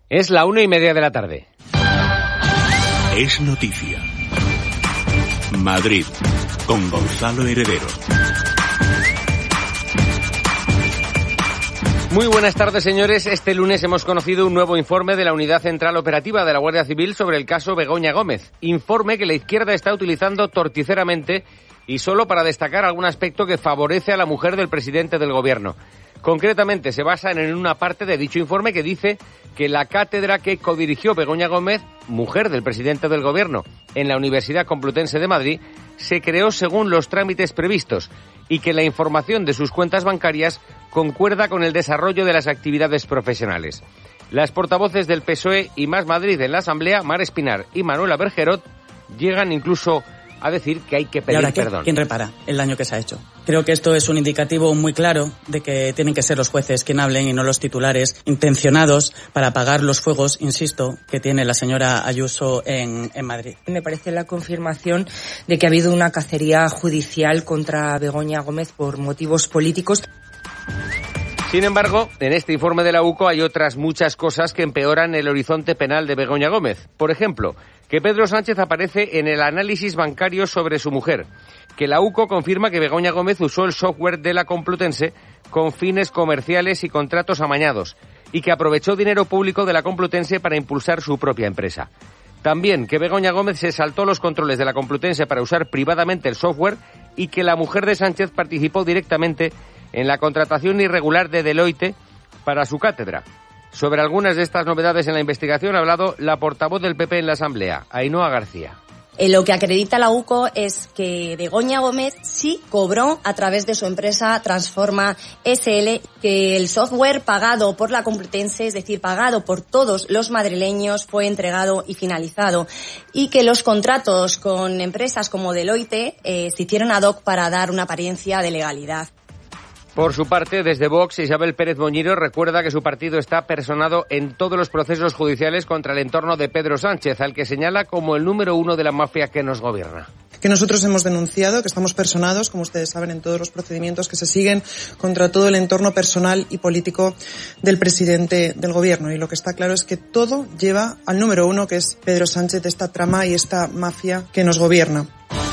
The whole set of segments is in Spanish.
Es la 1:30 de la tarde. Es noticia. Madrid, con Gonzalo Heredero. Muy buenas tardes, señores. Este lunes hemos conocido un nuevo informe de la Unidad Central Operativa de la Guardia Civil sobre el caso Begoña Gómez. Informe que la izquierda está utilizando torticeramente y solo para destacar algún aspecto que favorece a la mujer del presidente del Gobierno. Concretamente, se basan en una parte de dicho informe que dice que la cátedra que codirigió Begoña Gómez, mujer del presidente del Gobierno, en la Universidad Complutense de Madrid, se creó según los trámites previstos y que la información de sus cuentas bancarias concuerda con el desarrollo de las actividades profesionales. Las portavoces del PSOE y Más Madrid en la Asamblea, Mar Espinar y Manuela Bergerot, llegan incluso a decir que hay que pedir perdón. ¿Quién repara el daño que se ha hecho? Creo que esto es un indicativo muy claro de que tienen que ser los jueces quien hablen y no los titulares intencionados para apagar los fuegos, insisto, que tiene la señora Ayuso en Madrid. Me parece la confirmación de que ha habido una cacería judicial contra Begoña Gómez por motivos políticos. Sin embargo, en este informe de la UCO hay otras muchas cosas que empeoran el horizonte penal de Begoña Gómez. Por ejemplo, que Pedro Sánchez aparece en el análisis bancario sobre su mujer, que la UCO confirma que Begoña Gómez usó el software de la Complutense con fines comerciales y contratos amañados, y que aprovechó dinero público de la Complutense para impulsar su propia empresa. También que Begoña Gómez se saltó los controles de la Complutense para usar privadamente el software y que la mujer de Sánchez participó directamente en la contratación irregular de Deloitte para su cátedra. Sobre algunas de estas novedades en la investigación ha hablado la portavoz del PP en la Asamblea, Ainhoa García. Lo que acredita la UCO es que Begoña Gómez sí cobró a través de su empresa Transforma SL, que el software pagado por la Complutense, es decir, pagado por todos los madrileños, fue entregado y finalizado, y que los contratos con empresas como Deloitte se hicieron ad hoc para dar una apariencia de legalidad. Por su parte, desde Vox, Isabel Pérez Moñino recuerda que su partido está personado en todos los procesos judiciales contra el entorno de Pedro Sánchez, al que señala como el número uno de la mafia que nos gobierna. Que nosotros hemos denunciado, que estamos personados, como ustedes saben, en todos los procedimientos que se siguen contra todo el entorno personal y político del presidente del Gobierno. Y lo que está claro es que todo lleva al número uno, que es Pedro Sánchez, esta trama y esta mafia que nos gobierna.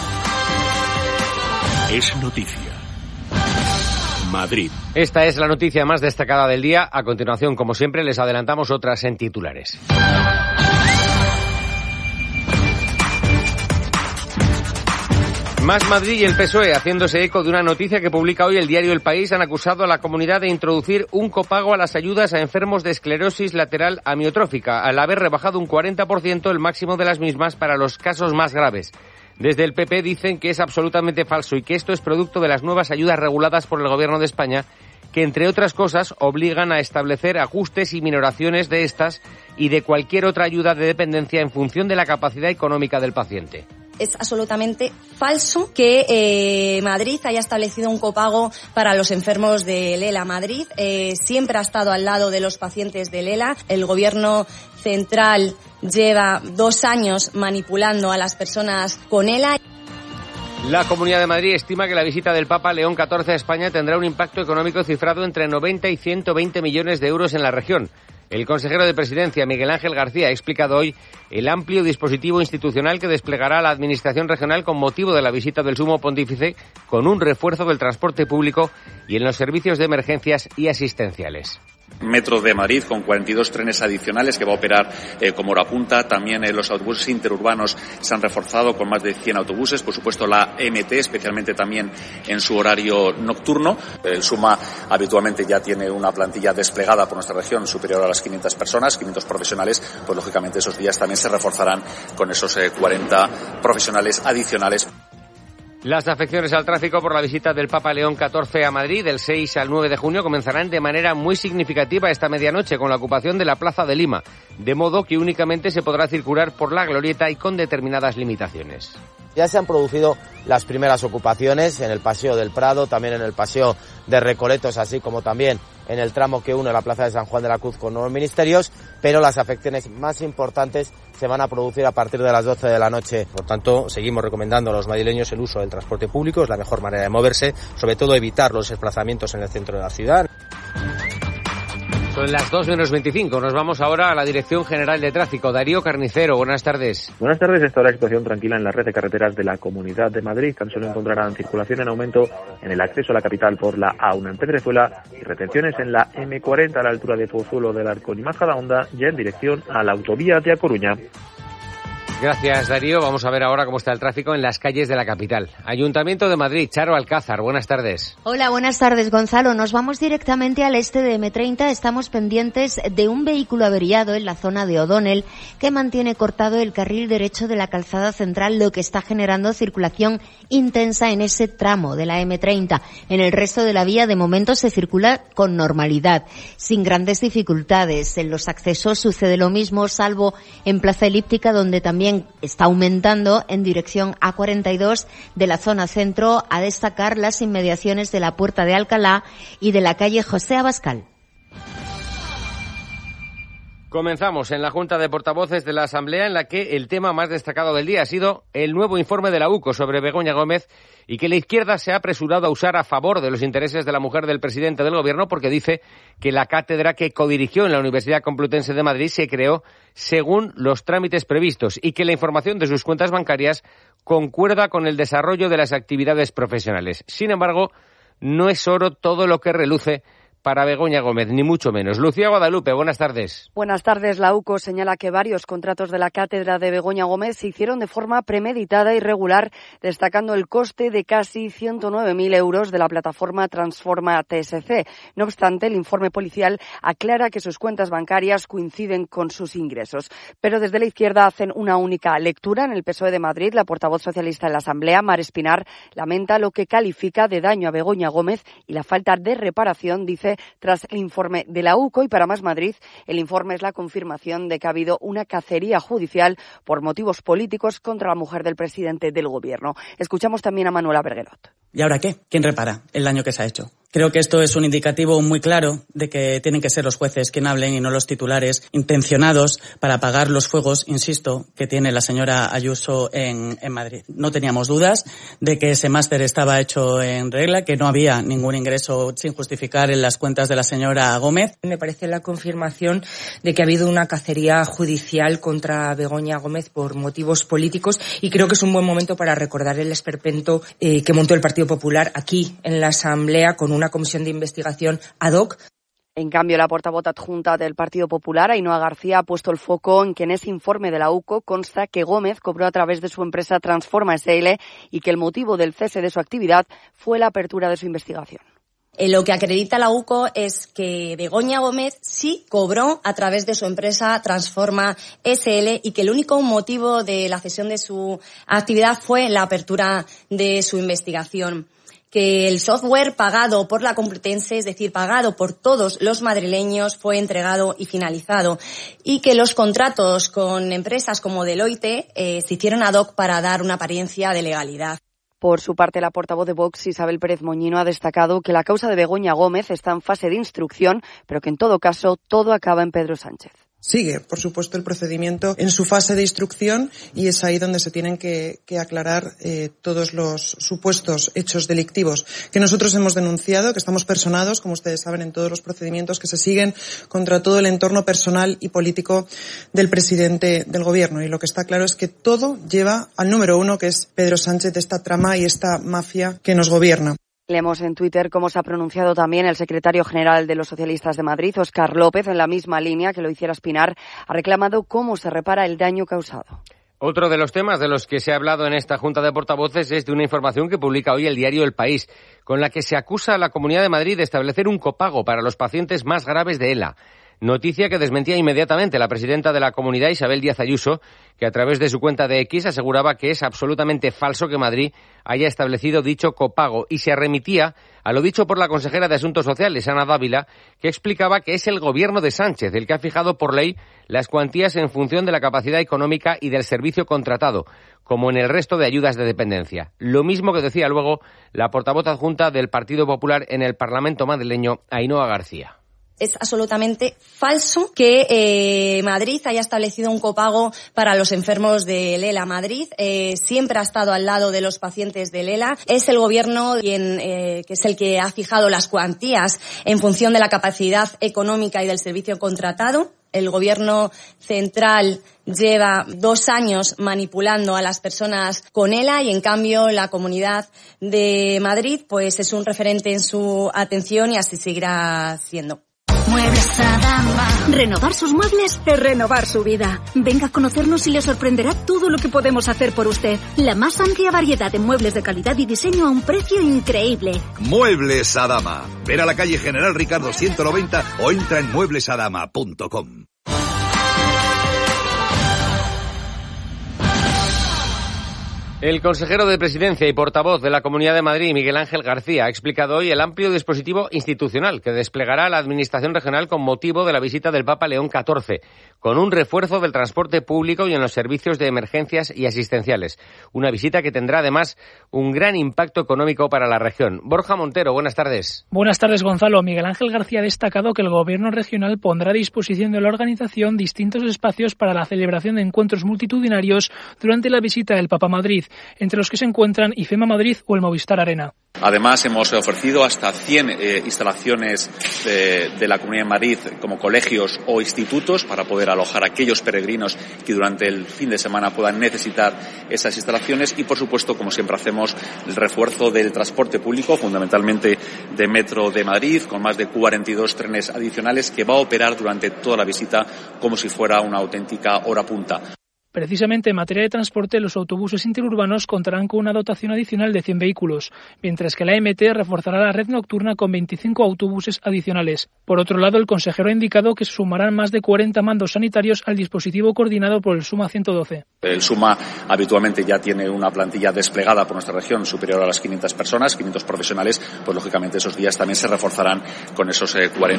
Es noticia. Madrid. Esta es la noticia más destacada del día. A continuación, como siempre, les adelantamos otras en titulares. Más Madrid y el PSOE, haciéndose eco de una noticia que publica hoy el diario El País, han acusado a la comunidad de introducir un copago a las ayudas a enfermos de esclerosis lateral amiotrófica, al haber rebajado un 40% el máximo de las mismas para los casos más graves. Desde el PP dicen que es absolutamente falso y que esto es producto de las nuevas ayudas reguladas por el Gobierno de España, que entre otras cosas obligan a establecer ajustes y minoraciones de estas y de cualquier otra ayuda de dependencia en función de la capacidad económica del paciente. Es absolutamente falso que Madrid haya establecido un copago para los enfermos de ELA. Madrid siempre ha estado al lado de los pacientes de ELA. El Gobierno central lleva 2 años manipulando a las personas con ELA. La Comunidad de Madrid estima que la visita del Papa León XIV a España tendrá un impacto económico cifrado entre 90 y 120 millones de euros en la región. El consejero de Presidencia, Miguel Ángel García, ha explicado hoy el amplio dispositivo institucional que desplegará la Administración regional con motivo de la visita del Sumo Pontífice, con un refuerzo del transporte público y en los servicios de emergencias y asistenciales. Metro de Madrid con 42 trenes adicionales que va a operar como hora punta. También los autobuses interurbanos se han reforzado con más de 100 autobuses. Por supuesto la MT, especialmente también en su horario nocturno. El SUMA habitualmente ya tiene una plantilla desplegada por nuestra región superior a las 500 personas, 500 profesionales. Pues lógicamente esos días también se reforzarán con esos 40 profesionales adicionales. Las afecciones al tráfico por la visita del Papa León XIV a Madrid del 6 al 9 de junio comenzarán de manera muy significativa esta medianoche con la ocupación de la Plaza de Lima, de modo que únicamente se podrá circular por la glorieta y con determinadas limitaciones. Ya se han producido las primeras ocupaciones en el Paseo del Prado, también en el Paseo de Recoletos, así como también en el tramo que une la Plaza de San Juan de la Cruz con Nuevos Ministerios, pero las afecciones más importantes se van a producir a partir de las 12 de la noche. Por tanto, seguimos recomendando a los madrileños el uso del transporte público, es la mejor manera de moverse, sobre todo evitar los desplazamientos en el centro de la ciudad. Son las 2:25. Nos vamos ahora a la Dirección General de Tráfico. Darío Carnicero, buenas tardes. Buenas tardes. Esta hora la situación tranquila en la red de carreteras de la Comunidad de Madrid. Tan solo encontrarán circulación en aumento en el acceso a la capital por la A1 en Pedrezuela y retenciones en la M40 a la altura de Pozuelo del Arcón y Majadahonda, ya en dirección a la autovía de A Coruña. Gracias, Darío. Vamos a ver ahora cómo está el tráfico en las calles de la capital. Ayuntamiento de Madrid, Charo Alcázar, buenas tardes. Hola, buenas tardes, Gonzalo. Nos vamos directamente al este de M30. Estamos pendientes de un vehículo averiado en la zona de O'Donnell que mantiene cortado el carril derecho de la calzada central, lo que está generando circulación intensa en ese tramo de la M30. En el resto de la vía, de momento, se circula con normalidad, sin grandes dificultades. En los accesos sucede lo mismo, salvo en Plaza Elíptica, donde también está aumentando en dirección A42 de la zona centro, a destacar las inmediaciones de la Puerta de Alcalá y de la calle José Abascal. Comenzamos en la Junta de Portavoces de la Asamblea, en la que el tema más destacado del día ha sido el nuevo informe de la UCO sobre Begoña Gómez, y que la izquierda se ha apresurado a usar a favor de los intereses de la mujer del presidente del Gobierno, porque dice que la cátedra que codirigió en la Universidad Complutense de Madrid se creó según los trámites previstos y que la información de sus cuentas bancarias concuerda con el desarrollo de las actividades profesionales. Sin embargo, no es oro todo lo que reluce para Begoña Gómez, ni mucho menos. Lucía Guadalupe, buenas tardes. Buenas tardes. La UCO señala que varios contratos de la cátedra de Begoña Gómez se hicieron de forma premeditada y regular, destacando el coste de casi 109.000 euros de la plataforma Transforma TSC. No obstante, el informe policial aclara que sus cuentas bancarias coinciden con sus ingresos. Pero desde la izquierda hacen una única lectura. En el PSOE de Madrid, la portavoz socialista en la Asamblea, Mar Espinar, lamenta lo que califica de daño a Begoña Gómez y la falta de reparación, dice, tras el informe de la UCO. Y para Más Madrid, el informe es la confirmación de que ha habido una cacería judicial por motivos políticos contra la mujer del presidente del Gobierno. Escuchamos también a Manuela Berguerot. ¿Y ahora qué? ¿Quién repara el daño que se ha hecho? Creo que esto es un indicativo muy claro de que tienen que ser los jueces quien hablen y no los titulares intencionados para apagar los fuegos, insisto, que tiene la señora Ayuso en Madrid. No teníamos dudas de que ese máster estaba hecho en regla, que no había ningún ingreso sin justificar en las cuentas de la señora Gómez. Me parece la confirmación de que ha habido una cacería judicial contra Begoña Gómez por motivos políticos, y creo que es un buen momento para recordar el esperpento que montó el Partido Popular aquí en la Asamblea con una comisión de investigación ad hoc. En cambio, la portavoz adjunta del Partido Popular, Ainhoa García, ha puesto el foco en que en ese informe de la UCO consta que Gómez cobró a través de su empresa Transforma SL y que el motivo del cese de su actividad fue la apertura de su investigación. Lo que acredita la UCO es que Begoña Gómez sí cobró a través de su empresa Transforma SL y que el único motivo de la cesión de su actividad fue la apertura de su investigación. Que el software pagado por la Complutense, es decir, pagado por todos los madrileños, fue entregado y finalizado, y que los contratos con empresas como Deloitte se hicieron ad hoc para dar una apariencia de legalidad. Por su parte, la portavoz de Vox, Isabel Pérez Moñino, ha destacado que la causa de Begoña Gómez está en fase de instrucción, pero que en todo caso todo acaba en Pedro Sánchez. Sigue, por supuesto, el procedimiento en su fase de instrucción, y es ahí donde se tienen que aclarar todos los supuestos hechos delictivos que nosotros hemos denunciado, que estamos personados, como ustedes saben, en todos los procedimientos que se siguen contra todo el entorno personal y político del presidente del Gobierno. Y lo que está claro es que todo lleva al número uno, que es Pedro Sánchez, de esta trama y esta mafia que nos gobierna. Leemos en Twitter cómo se ha pronunciado también el secretario general de los socialistas de Madrid, Óscar López, en la misma línea que lo hiciera Espinar. Ha reclamado cómo se repara el daño causado. Otro de los temas de los que se ha hablado en esta Junta de Portavoces es de una información que publica hoy el diario El País, con la que se acusa a la Comunidad de Madrid de establecer un copago para los pacientes más graves de ELA. Noticia que desmentía inmediatamente la presidenta de la comunidad, Isabel Díaz Ayuso, que a través de su cuenta de X aseguraba que es absolutamente falso que Madrid haya establecido dicho copago, y se remitía a lo dicho por la consejera de Asuntos Sociales, Ana Dávila, que explicaba que es el gobierno de Sánchez el que ha fijado por ley las cuantías en función de la capacidad económica y del servicio contratado, como en el resto de ayudas de dependencia. Lo mismo que decía luego la portavoz adjunta del Partido Popular en el Parlamento madrileño, Ainhoa García. Es absolutamente falso que Madrid haya establecido un copago para los enfermos del ELA. Madrid siempre ha estado al lado de los pacientes del ELA. Es el gobierno quien, que es el que ha fijado las cuantías en función de la capacidad económica y del servicio contratado. El gobierno central lleva 2 años manipulando a las personas con ELA y, en cambio, la Comunidad de Madrid pues es un referente en su atención y así seguirá siendo. Muebles Adama. Renovar sus muebles es renovar su vida. Venga a conocernos y le sorprenderá todo lo que podemos hacer por usted. La más amplia variedad de muebles de calidad y diseño a un precio increíble. Muebles Adama. Ver a la calle General Ricardo 190 o entra en mueblesadama.com. El consejero de Presidencia y portavoz de la Comunidad de Madrid, Miguel Ángel García, ha explicado hoy el amplio dispositivo institucional que desplegará la Administración regional con motivo de la visita del Papa León XIV, con un refuerzo del transporte público y en los servicios de emergencias y asistenciales. Una visita que tendrá además un gran impacto económico para la región. Borja Montero, buenas tardes. Buenas tardes, Gonzalo. Miguel Ángel García ha destacado que el Gobierno regional pondrá a disposición de la organización distintos espacios para la celebración de encuentros multitudinarios durante la visita del Papa a Madrid, entre los que se encuentran IFEMA Madrid o el Movistar Arena. Además, hemos ofrecido hasta 100 instalaciones de la Comunidad de Madrid como colegios o institutos para poder alojar a aquellos peregrinos que durante el fin de semana puedan necesitar esas instalaciones y, por supuesto, como siempre hacemos, el refuerzo del transporte público, fundamentalmente de Metro de Madrid, con más de 42 trenes adicionales que va a operar durante toda la visita como si fuera una auténtica hora punta. Precisamente en materia de transporte, los autobuses interurbanos contarán con una dotación adicional de 100 vehículos, mientras que la MT reforzará la red nocturna con 25 autobuses adicionales. Por otro lado, el consejero ha indicado que se sumarán más de 40 mandos sanitarios al dispositivo coordinado por el SUMA 112. El SUMA habitualmente ya tiene una plantilla desplegada por nuestra región superior a las 500 personas, 500 profesionales, pues lógicamente esos días también se reforzarán con esos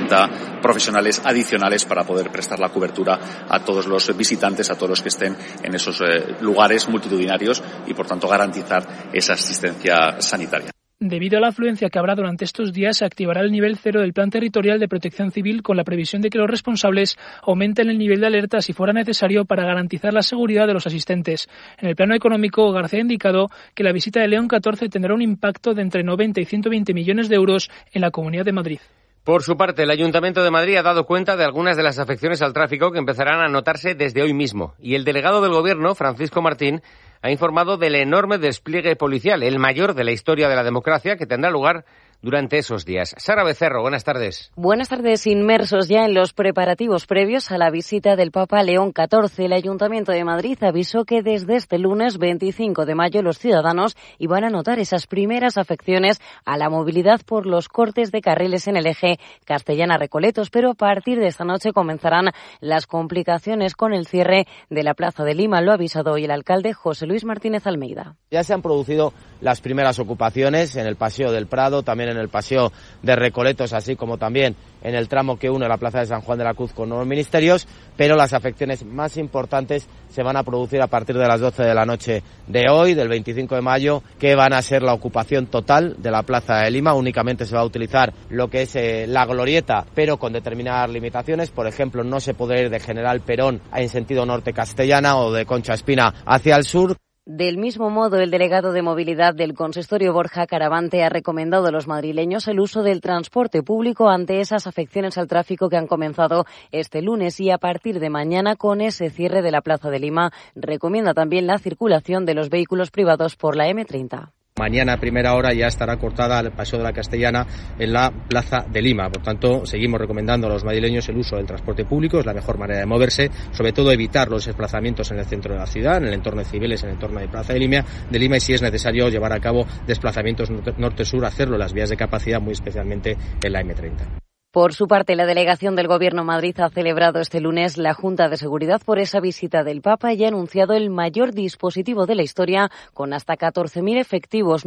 40 profesionales adicionales para poder prestar la cobertura a todos los visitantes, a todos los que estén en esos lugares multitudinarios y, por tanto, garantizar esa asistencia sanitaria. Debido a la afluencia que habrá durante estos días, se activará el nivel 0 del Plan Territorial de Protección Civil con la previsión de que los responsables aumenten el nivel de alerta si fuera necesario para garantizar la seguridad de los asistentes. En el plano económico, García ha indicado que la visita de León XIV tendrá un impacto de entre 90 y 120 millones de euros en la Comunidad de Madrid. Por su parte, el Ayuntamiento de Madrid ha dado cuenta de algunas de las afecciones al tráfico que empezarán a notarse desde hoy mismo. Y el delegado del Gobierno, Francisco Martín, ha informado del enorme despliegue policial, el mayor de la historia de la democracia, que tendrá lugar durante esos días. Sara Becerro, buenas tardes. Buenas tardes. Inmersos ya en los preparativos previos a la visita del Papa León XIV, el Ayuntamiento de Madrid avisó que desde este lunes 25 de mayo los ciudadanos iban a notar esas primeras afecciones a la movilidad por los cortes de carriles en el eje Castellana-Recoletos, pero a partir de esta noche comenzarán las complicaciones con el cierre de la Plaza de Lima. Lo ha avisado hoy el alcalde José Luis Martínez Almeida. Ya se han producido las primeras ocupaciones en el Paseo del Prado, también en el Paseo de Recoletos, así como también en el tramo que une la Plaza de San Juan de la Cruz con Nuevos Ministerios, pero las afecciones más importantes se van a producir a partir de las 12 de la noche de hoy, del 25 de mayo, que van a ser la ocupación total de la Plaza de Lima. Únicamente se va a utilizar lo que es la glorieta, pero con determinadas limitaciones. Por ejemplo, no se podrá ir de General Perón en sentido norte Castellana o de Concha Espina hacia el sur. Del mismo modo, el delegado de movilidad del consistorio, Borja Caravante, ha recomendado a los madrileños el uso del transporte público ante esas afecciones al tráfico que han comenzado este lunes y a partir de mañana con ese cierre de la Plaza de Lima. Recomienda también la circulación de los vehículos privados por la M30. Mañana a primera hora ya estará cortada el Paseo de la Castellana en la Plaza de Lima. Por tanto, seguimos recomendando a los madrileños el uso del transporte público. Es la mejor manera de moverse, sobre todo evitar los desplazamientos en el centro de la ciudad, en el entorno de Cibeles, en el entorno de Plaza de Lima y si es necesario llevar a cabo desplazamientos norte-sur, hacerlo en las vías de capacidad, muy especialmente en la M30. Por su parte, la delegación del Gobierno de Madrid ha celebrado este lunes la Junta de Seguridad por esa visita del Papa y ha anunciado el mayor dispositivo de la historia, con hasta 14.000 efectivos,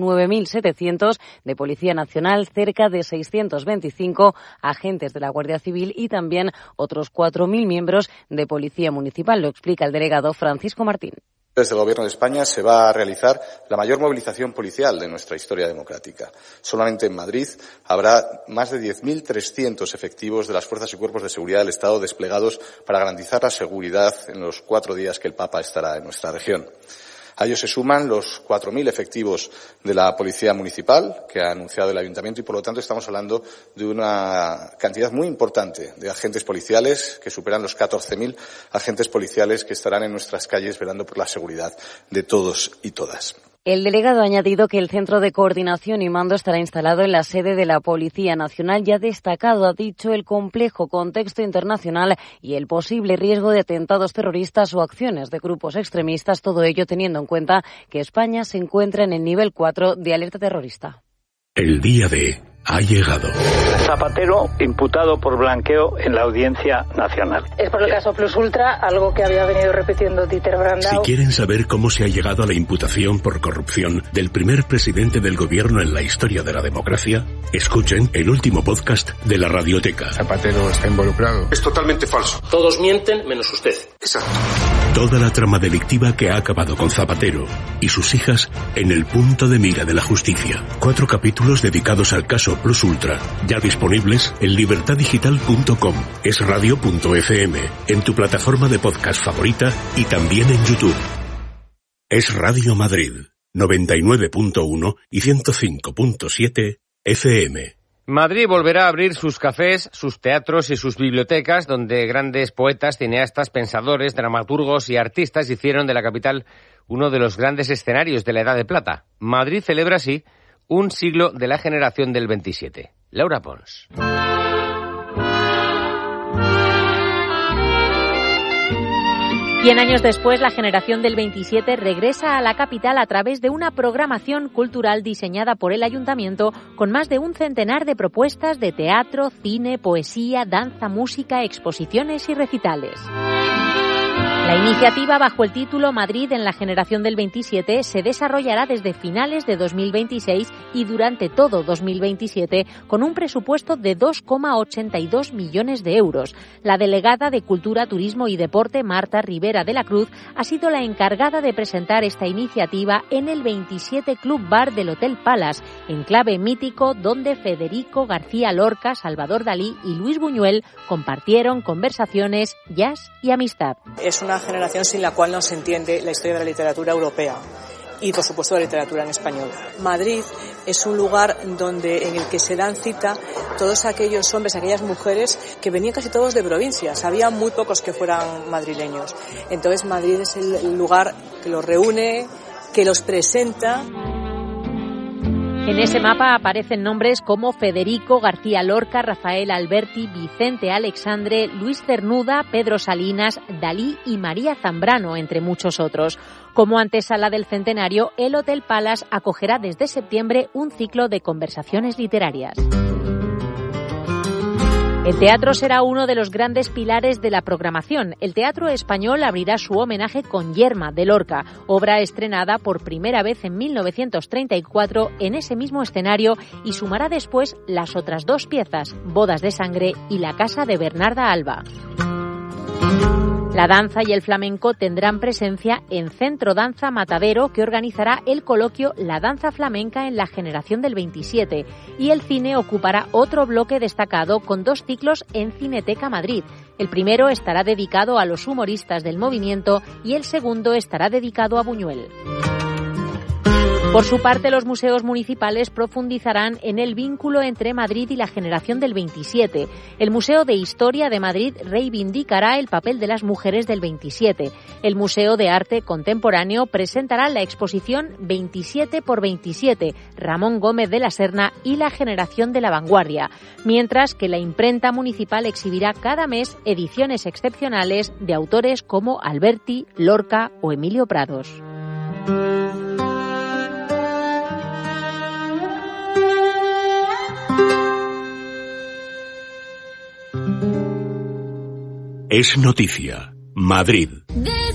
9.700 de Policía Nacional, cerca de 625 agentes de la Guardia Civil y también otros 4.000 miembros de Policía Municipal. Lo explica el delegado Francisco Martín. Desde el Gobierno de España se va a realizar la mayor movilización policial de nuestra historia democrática. Solamente en Madrid habrá más de 10.300 efectivos de las fuerzas y cuerpos de seguridad del Estado desplegados para garantizar la seguridad en los 4 días que el Papa estará en nuestra región. A ellos se suman los 4.000 efectivos de la Policía Municipal que ha anunciado el Ayuntamiento y, por lo tanto, estamos hablando de una cantidad muy importante de agentes policiales que superan los 14.000 agentes policiales que estarán en nuestras calles velando por la seguridad de todos y todas. El delegado ha añadido que el Centro de Coordinación y Mando estará instalado en la sede de la Policía Nacional y ha destacado, ha dicho, el complejo contexto internacional y el posible riesgo de atentados terroristas o acciones de grupos extremistas, todo ello teniendo en cuenta que España se encuentra en el nivel 4 de alerta terrorista. El día D ha llegado. Zapatero imputado por blanqueo en la Audiencia Nacional. Es por el caso Plus Ultra, algo que había venido repitiendo Dieter Brandau. Si quieren saber cómo se ha llegado a la imputación por corrupción del primer presidente del gobierno en la historia de la democracia, escuchen el último podcast de la Radioteca. Zapatero está involucrado. Es totalmente falso. Todos mienten menos usted. Exacto. Toda la trama delictiva que ha acabado con Zapatero y sus hijas en el punto de mira de la justicia. 4 capítulos dedicados al caso Plus Ultra, ya disponibles en libertadigital.com, esradio.fm, en tu plataforma de podcast favorita y también en YouTube. Es Radio Madrid, 99.1 y 105.7 FM. Madrid volverá a abrir sus cafés, sus teatros y sus bibliotecas, donde grandes poetas, cineastas, pensadores, dramaturgos y artistas hicieron de la capital uno de los grandes escenarios de la Edad de Plata. Madrid celebra así un siglo de la generación del 27. Laura Pons. Cien años después, la generación del 27 regresa a la capital a través de una programación cultural diseñada por el Ayuntamiento con más de un centenar de propuestas de teatro, cine, poesía, danza, música, exposiciones y recitales. La iniciativa, bajo el título Madrid en la generación del 27, se desarrollará desde finales de 2026 y durante todo 2027 con un presupuesto de 2,82 millones de euros. La delegada de Cultura, Turismo y Deporte, Marta Rivera de la Cruz, ha sido la encargada de presentar esta iniciativa en el 27 Club Bar del Hotel Palace, enclave mítico donde Federico García Lorca, Salvador Dalí y Luis Buñuel compartieron conversaciones, jazz y amistad. Es una generación sin la cual no se entiende la historia de la literatura europea y, por supuesto, de la literatura en español. Madrid es un lugar en el que se dan cita todos aquellos hombres, aquellas mujeres que venían casi todos de provincias. Había muy pocos que fueran madrileños. Entonces, Madrid es el lugar que los reúne, que los presenta. En ese mapa aparecen nombres como Federico García Lorca, Rafael Alberti, Vicente Alexandre, Luis Cernuda, Pedro Salinas, Dalí y María Zambrano, entre muchos otros. Como antesala del centenario, el Hotel Palace acogerá desde septiembre un ciclo de conversaciones literarias. El teatro será uno de los grandes pilares de la programación. El Teatro Español abrirá su homenaje con Yerma, de Lorca, obra estrenada por primera vez en 1934 en ese mismo escenario y sumará después las otras 2 piezas, Bodas de Sangre y La Casa de Bernarda Alba. La danza y el flamenco tendrán presencia en Centro Danza Matadero, que organizará el coloquio La danza flamenca en la generación del 27, y el cine ocupará otro bloque destacado con 2 ciclos en Cineteca Madrid. El primero estará dedicado a los humoristas del movimiento y el segundo estará dedicado a Buñuel. Por su parte, los museos municipales profundizarán en el vínculo entre Madrid y la generación del 27. El Museo de Historia de Madrid reivindicará el papel de las mujeres del 27. El Museo de Arte Contemporáneo presentará la exposición 27×27, Ramón Gómez de la Serna y la generación de la vanguardia, mientras que la imprenta municipal exhibirá cada mes ediciones excepcionales de autores como Alberti, Lorca o Emilio Prados. Es noticia. Madrid.